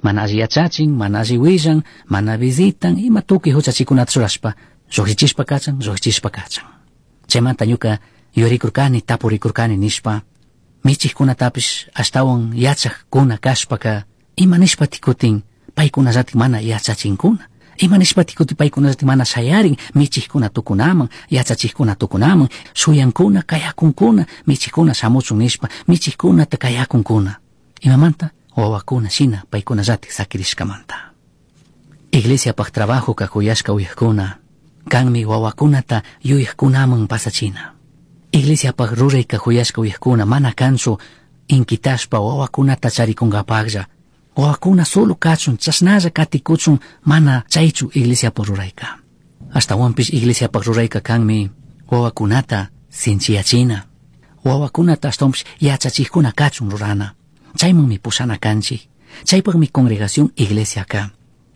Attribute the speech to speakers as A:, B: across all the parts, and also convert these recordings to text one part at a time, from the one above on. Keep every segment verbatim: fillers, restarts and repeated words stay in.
A: Mana alli yachachin, mana alli willan, mana visitan, ima tukuy huchachikunata churashpa, llujichishpa kachan, llujichishpa kachan. Chaymanta ñuka yurikurkani, tapurikurkani nishpa, michikkunatapish ashtawan yachaqkuna kashpaka, ima nishpa tikutin, paykunallatik mana yachachinkuna. Ima nishpa tikutin paykunallatik mana shayarin, michikuna tukunaman, yachachikuna tukunaman, shuyankuna, kayakunkuna, michikuna shamuchun nishpa, michikkunata kayakunkuna. Imamanta, wawakuna shina paykunallatik sakirishkamanta. Iglesiapaq trabajo kakuyashka uyakuna, kanmi wawakunata yuyakkunaman pasachina. Iglesiapaq ruray kakuyashka uyakuna mana kanchu inkitashpa wawakunata charikunkapaqlla. Wawakuna solo kachun, chasnalla katikuchun mana chaychu iglesiapaq rurayka. Ashtawanpish iglesiapaq rurayka kanmi wawakunata sinchiyachina. Wawakunata ashtawanpish yachachikuna kachun rurana. Chaymanmi pushana kanchik. Chaypaqmi congregación iglesia ka.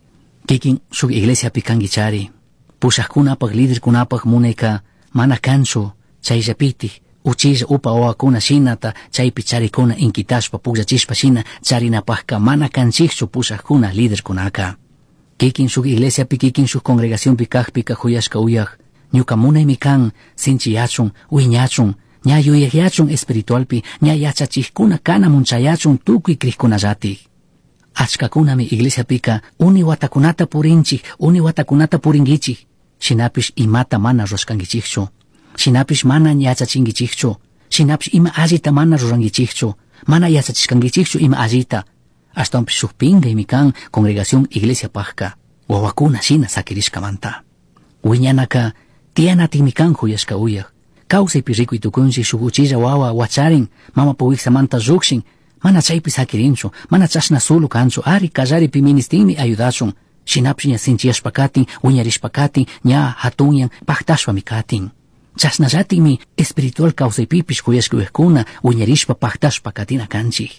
A: Kikin shuk iglesiapi kanki chari. Pushaqkunapaq liderkunapaq munayka mana kanchu chayllapitik uchilla upa wawakuna shinata chaypi charikuna inkitashpa pukllachishpa shina charinapaqka mana kanchikchu pushaqkuna liderkunaka. Kikin shuk iglesiapi kikin shuk congregaciónpi kaqpika huyashka uyaq ñuka munaymi kan sinchiyachun, wiñachun, ña yuyakyachun espiritualpi, ña yachachikuna kana munchayachun tukuy kriqkunallatik. Achkakunami iglesiapika uni watakunata purinchik, uni watakunata purinkichik, shinapish imata mana rurashkankichikchu, shinapish mana yachachinkichikchu, shinapish ima allita mana rurankichikchu, mana yachachishkankichikchu ima allita. Ashtawanpish shuk pinkaymi kan congregación iglesiapaqka, wawakuna shina sakirishkamanta. Wiñanaka tiyanatikmi kan huyashka uyaq. Kawsaypi rikuy tukunchik shuk uchilla wawa wacharin, mama wiksamanta llukshin, mana chaypi sakirinchu, mana chashna solo kanchu, ari kallaripi ministinmi ayudachun, shinapish ña sinchiyashpa katin, wiñarishpa katin, ña hatunyan paktashpami katin. Chasnallatikmi espiritual kawsaypipish kuyashka uyaqkuna wiñarishpa paktashpa katina kanchik.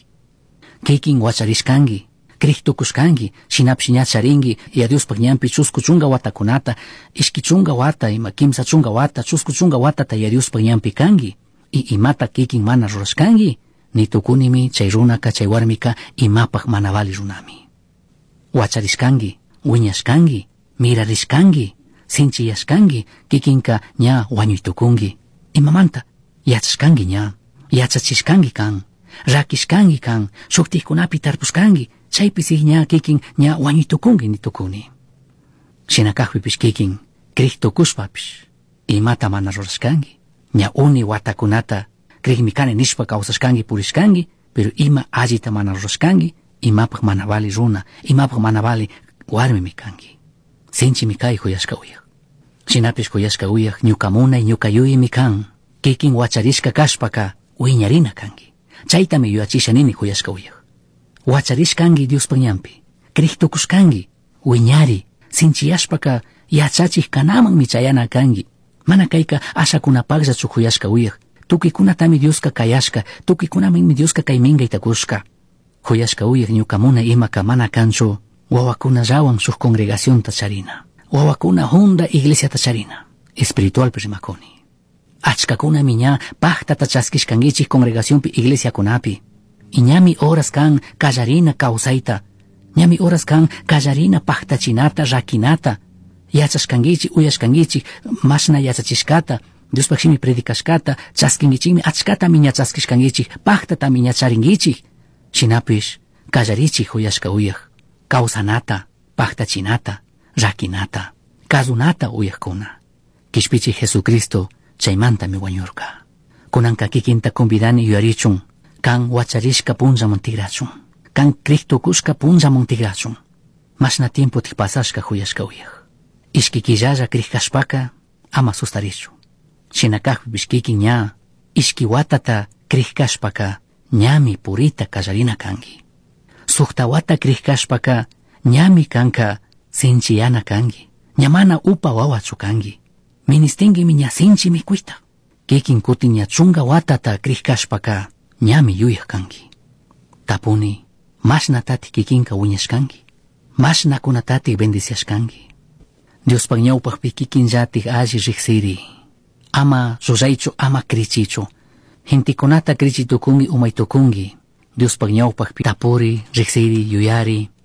A: Kikin wacharishkanki, kriktukushkanki, shinapish ña charinki, y a Diospaq ñanpi chusku chunga watakunata, ishki chunga wata, ima kimsa chunga wata, chusku chunga watata y a Diospaq ñanpi kanki, y imata kikin mana rurashkanki, ni tukunimi chay runaka chay warmika imapaq mana vali runami. Wacharishkanki, wiñashkanki, mirarishkanki, sinchiyashkanki, kikinka ña wañuytukunki. Imamanta, yachashkanki ña, yachachishkanki kan, rakishkanki kan, shuktikkunapi tarpushkanki, chaypisik ña kikin ña wañuytukunki ni tukuni. Shinakaqpipish kikin, kriktukushpapish, imata mana rurashkanki, ña uni watakunata krikmi kani nishpa kawsashkanki purishkanki, pero ima allita mana rurashkanki, imapaq mana vali runa, imapaq mana vali warmimi kanki. Sinchimi kay huyashka uyaq. Shinapish huyashka uyaq ñuka munay ñuka yuyimi kan, kikin wacharishka kashpaka wiñarina kanki. Chaytami yuyachisha nini huyashka uyaq. Wacharishkanki Diospaq ñanpi, kriktukushkanki, wiñari, sinchiyashpaka yachachik kanamanmi chayana kanki. Mana kayka ashakunapaqlla chukuyashka uyaq. Tukikunatami Dioska kayashka, tukikunami Dioska kaymingayta kushka. Huyashka uyaq ñuka munay imaka mana kanchu, wawakunallawan shuk congregaciónta charina. Wawakuna honda iglesiata charina. Espiritualpi rimakuni. Achkakunami ña paktata chaskishkankichik congregaciónpi iglesiakunapi. Y ñami horas kan kallarina kawsayta. Ñami horas kan kallarina paktachinata, rakinata. Yachashkankichik, uyashkankichik, mashna yachachishkata, Diospaq shimi predikashkata, chaskinkichikmi achkatami ña chaskishkankichik, paktatami ña charinkichik. Shinapish kallarichik huyashka uyaq, kawsanata, paktachinata, rakinata, kazunata uyaqkuna. Kishpichik Jesucristo chaymantami wañurka. Kunanka kikinta convidani yuyarichun, kan wacharishka punllaman tigrachun, kan kriktukushka punllaman tigrachun. Mashna tiempo tikpasashka huyashka uyaq. Ishki killalla krikashpaka ama sustarichu. Shinakaqpipish kikin ña ishki watata krikashpaka ñami purita kallarina kanki. Sukta wata krikashpaka ñami kanka sinchiyana kanki. Ñamana upa wawachu kanki. Ministingimi ña sinchi mikuyta. Kikin kutin ña chunga watata krikashpaka ñami yuyaq kanki. Tapuni mashnatati kikinka wiñashkanki. Mashnakunatati bendiciashkanki. Diospaq ñawpaqpi kikinllatik alli riqsiri. Ama ruraychu, ama krichichu. Hintikunata krichitukunki umaytukunki. Diospaq ñawpaqpi tapuri, riqsiri, yuyari.